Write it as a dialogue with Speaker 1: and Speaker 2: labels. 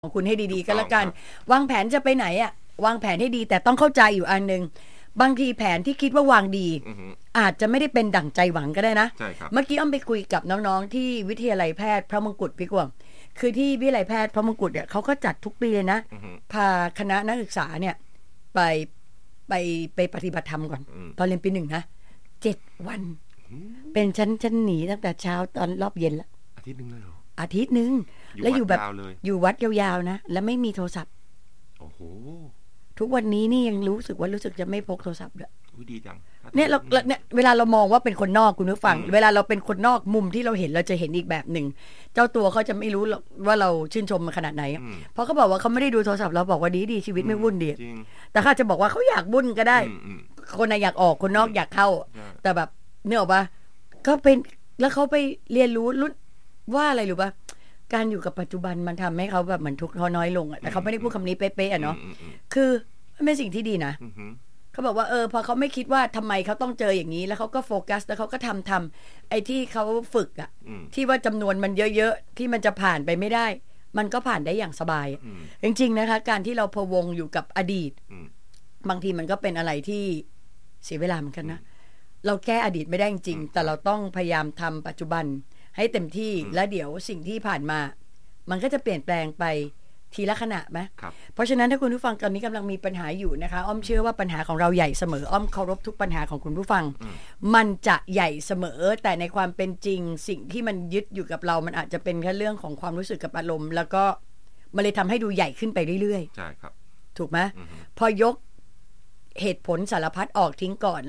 Speaker 1: ของคุณให้ดีๆก็แล้วกันวางแผนจะไปไหนอ่ะวางแผนให้ดีแต่ต้องเข้าใจอยู่อันนึงบางทีแผนที่คิดว่าวางดีอาจจะไม่ได้เป็นดั่งใจหวังก็ได้นะเมื่อกี้อ้อมไปคุยกับน้องๆที่วิทยาลัยแพทย์พระมงกุฎพี่กวางคือที่วิทยาลัยแพทย์พระมงกุฎเนี่ยเขาก็จัดทุกปีเลยนะพาคณะนักศึกษาเนี่ยไปปฏิบัติธรรมก่อนตอนเรียนปี 1นะ7 วันเป็นชั้นหนีตั้งแต่เช้าตอนรอบเย็นละ
Speaker 2: อาทิตย์นึงเลยเหรอ
Speaker 1: อาทิตย์นึงแล้วอยู่แบบอยู่วัดยาวๆนะแล้วไม่มีโทรศัพท์
Speaker 2: โอ้โห
Speaker 1: ทุกวันนี้นี่ยังรู้สึกจะไม่พกโทรศัพท์เลย
Speaker 2: ดีจัง
Speaker 1: เนี่ยเราเนี่ยเวลาเรามองว่าเป็นคนนอกคุณผู้ฟังเวลาเราเป็นคนนอกมุมที่เราเห็นเราจะเห็นอีกแบบหนึ่งเจ้าตัวเขาจะไม่รู้ว่าเราชื่นชมมันขนาดไหนเพราะเขาบอกว่าเขาไม่ได้ดูโทรศัพท์เราบอกว่าดีชีวิตไม่วุ่นดีแต่เขาจะบอกว่าเขาอยากวุ่นก็ได้คนอยากออกคนนอกอยากเข้าแต่แบบเนี่ยหรอปะก็เป็นแล้วเขาไปเรียนรู้ว่าอะไรรู้ปะการอยู่กับปัจจุบันมันทำให้เขาแบบเหมือนทุกข์น้อยลงแต่เขาไม่ได้พูดคำนี้เป๊ะๆเนาะคือมันเป็นสิ่งที่ดีนะเขาบอกว่าพอเขาไม่คิดว่าทำไมเขาต้องเจออย่างนี้แล้วเขาก็โฟกัสแล้วเขาก็ทำไอ้ที่เขาฝึกอ่ะที่ว่าจำนวนมันเยอะๆที่มันจะผ่านไปไม่ได้มันก็ผ่านได้อย่างสบายจริงๆนะคะการที่เราพะวงอยู่กับอดีตบางทีมันก็เป็นอะไรที่เสียเวลาเหมือนกันนะเราแก้อดีตไม่ได้จริงๆแต่เราต้องพยายามทำปัจจุบันให้เต็มที่และเดี๋ยวสิ่งที่ผ่านมามันก็จะเปลี่ยนแปลงไปทีละขณะไหมเพราะฉะนั้นถ้าคุณผู้ฟังตอนนี้กำลังมีปัญหาอยู่นะคะอ้อมเชื่อว่าปัญหาของเราใหญ่เสมออ้อมเคารพทุกปัญหาของคุณผู้ฟังมันจะใหญ่เสมอแต่ในความเป็นจริงสิ่งที่มันยึดอยู่กับเรามันอาจจะเป็นแค่เรื่องของความรู้สึกกับอารมณ์แล้วก็มันเลยทำให้ดูใหญ่ขึ้นไปเรื่อย
Speaker 2: ๆใช่ครับ
Speaker 1: ถูกไหมพอยกเหตุผลสารพัดออกทิ้งก่อน